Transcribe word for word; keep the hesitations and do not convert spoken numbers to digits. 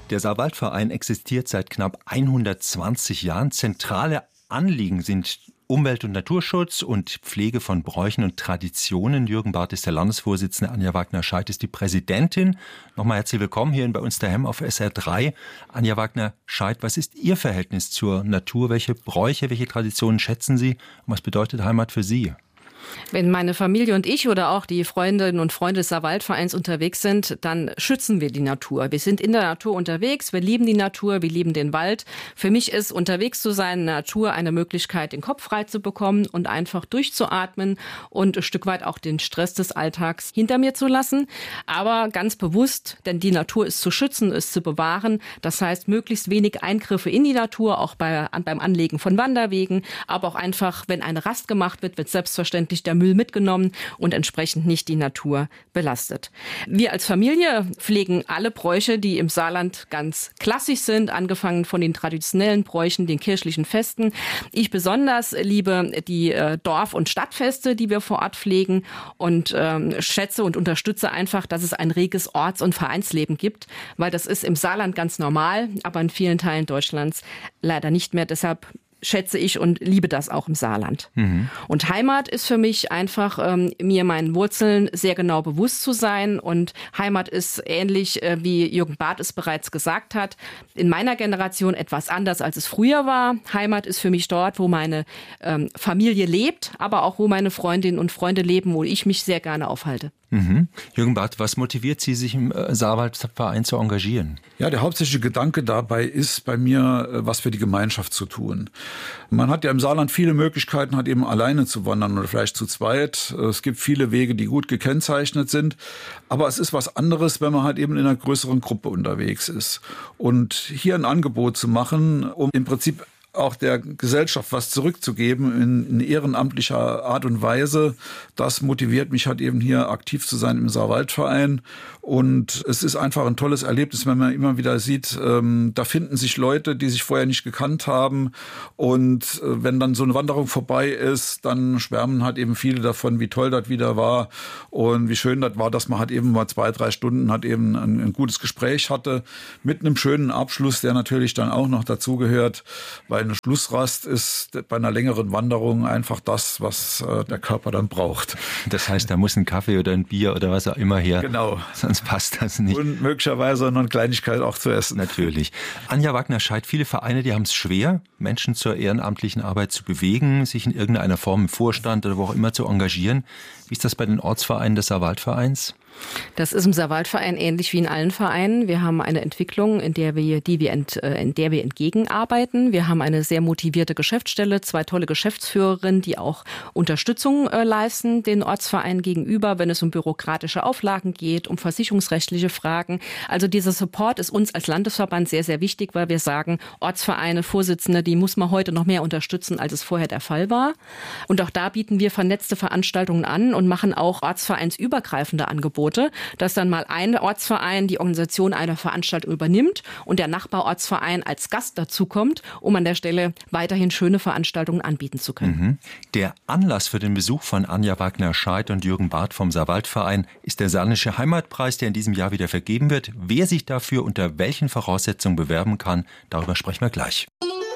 Der Saarwaldverein existiert seit knapp hundertzwanzig Jahren. Zentrale Anliegen sind Umwelt- und Naturschutz und Pflege von Bräuchen und Traditionen. Jürgen Barth ist der Landesvorsitzende, Anja Wagner-Scheidt ist die Präsidentin. Nochmal herzlich willkommen hier bei uns daheim auf S R drei. Anja Wagner-Scheidt, was ist Ihr Verhältnis zur Natur? Welche Bräuche, welche Traditionen schätzen Sie? Und was bedeutet Heimat für Sie? Wenn meine Familie und ich oder auch die Freundinnen und Freunde des Saarwaldvereins unterwegs sind, dann schützen wir die Natur. Wir sind in der Natur unterwegs, wir lieben die Natur, wir lieben den Wald. Für mich ist unterwegs zu sein in der Natur eine Möglichkeit, den Kopf frei zu bekommen und einfach durchzuatmen und ein Stück weit auch den Stress des Alltags hinter mir zu lassen. Aber ganz bewusst, denn die Natur ist zu schützen, ist zu bewahren. Das heißt, möglichst wenig Eingriffe in die Natur, auch bei, beim Anlegen von Wanderwegen, aber auch einfach, wenn eine Rast gemacht wird, wird selbstverständlich der Müll mitgenommen und entsprechend nicht die Natur belastet. Wir als Familie pflegen alle Bräuche, die im Saarland ganz klassisch sind, angefangen von den traditionellen Bräuchen, den kirchlichen Festen. Ich besonders liebe die äh, Dorf- und Stadtfeste, die wir vor Ort pflegen und ähm, schätze und unterstütze einfach, dass es ein reges Orts- und Vereinsleben gibt, weil das ist im Saarland ganz normal, aber in vielen Teilen Deutschlands leider nicht mehr. Deshalb schätze ich und liebe das auch im Saarland. Mhm. Und Heimat ist für mich einfach, ähm, mir meinen Wurzeln sehr genau bewusst zu sein. Und Heimat ist ähnlich, äh, wie Jürgen Barth es bereits gesagt hat, in meiner Generation etwas anders, als es früher war. Heimat ist für mich dort, wo meine ähm, Familie lebt, aber auch wo meine Freundinnen und Freunde leben, wo ich mich sehr gerne aufhalte. Mhm. Jürgen Barth, was motiviert Sie, sich im Saarwaldverein zu engagieren? Ja, der hauptsächliche Gedanke dabei ist bei mir, was für die Gemeinschaft zu tun. Man hat ja im Saarland viele Möglichkeiten, hat eben alleine zu wandern oder vielleicht zu zweit. Es gibt viele Wege, die gut gekennzeichnet sind. Aber es ist was anderes, wenn man halt eben in einer größeren Gruppe unterwegs ist. Und hier ein Angebot zu machen, um im Prinzip auch der Gesellschaft was zurückzugeben in, in ehrenamtlicher Art und Weise. Das motiviert mich halt eben hier aktiv zu sein im Saarwaldverein. Und es ist einfach ein tolles Erlebnis, wenn man immer wieder sieht, ähm, da finden sich Leute, die sich vorher nicht gekannt haben. Und äh, wenn dann so eine Wanderung vorbei ist, dann schwärmen halt eben viele davon, wie toll das wieder war und wie schön das war, dass man halt eben mal zwei, drei Stunden halt eben ein, ein gutes Gespräch hatte mit einem schönen Abschluss, der natürlich dann auch noch dazugehört, weil eine Schlussrast ist bei einer längeren Wanderung einfach das, was äh, der Körper dann braucht. Das heißt, da muss ein Kaffee oder ein Bier oder was auch immer her. Genau. Sonst passt das nicht. Und möglicherweise noch eine Kleinigkeit auch zu essen. Natürlich. Anja Wagner-Scheidt, viele Vereine, die haben es schwer, Menschen zur ehrenamtlichen Arbeit zu bewegen, sich in irgendeiner Form im Vorstand oder wo auch immer zu engagieren. Wie ist das bei den Ortsvereinen des Saarwaldvereins? Das ist im Saarwaldverein ähnlich wie in allen Vereinen. Wir haben eine Entwicklung, in der wir, die wir ent, in der wir entgegenarbeiten. Wir haben eine sehr motivierte Geschäftsstelle, zwei tolle Geschäftsführerinnen, die auch Unterstützung äh, leisten den Ortsvereinen gegenüber, wenn es um bürokratische Auflagen geht, um versicherungsrechtliche Fragen. Also dieser Support ist uns als Landesverband sehr, sehr wichtig, weil wir sagen, Ortsvereine, Vorsitzende, die muss man heute noch mehr unterstützen, als es vorher der Fall war. Und auch da bieten wir vernetzte Veranstaltungen an und machen auch ortsvereinsübergreifende Angebote, dass dann mal ein Ortsverein die Organisation einer Veranstaltung übernimmt und der Nachbarortsverein als Gast dazukommt, um an der Stelle weiterhin schöne Veranstaltungen anbieten zu können. Mhm. Der Anlass für den Besuch von Anja Wagner-Scheidt und Jürgen Barth vom Saarwaldverein ist der Saarländische Heimatpreis, der in diesem Jahr wieder vergeben wird. Wer sich dafür unter welchen Voraussetzungen bewerben kann, darüber sprechen wir gleich.